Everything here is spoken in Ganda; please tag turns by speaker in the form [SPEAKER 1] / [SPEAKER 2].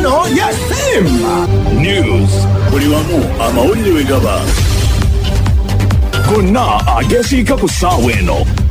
[SPEAKER 1] eno ya Simba News. Buli wamu amawulire we gaba gonna ageesiika ku ssaawa eno.